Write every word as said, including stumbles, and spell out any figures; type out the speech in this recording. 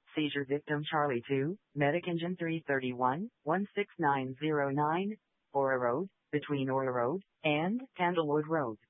Seizure victim Charlie two, Medic Engine three thirty-one, one six nine zero nine, Ora Road, between Ora Road and Candlewood Road.